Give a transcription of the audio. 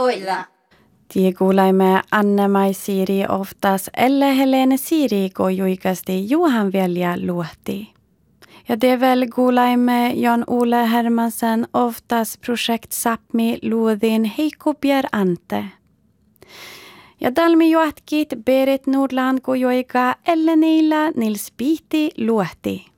oilla. Tie kuulemme Anna-Mai Siiri oftas eller Helene Siiri kojuikasti Johan Velja luotti. Ja det väl kuulemme Jan Ole Hermansen oftas projekt Sapmi luodin Heikko Pierre Ante. Ja dalmi juotkit Berit Nordland kojuika eller niillä Nils Piiti luotti.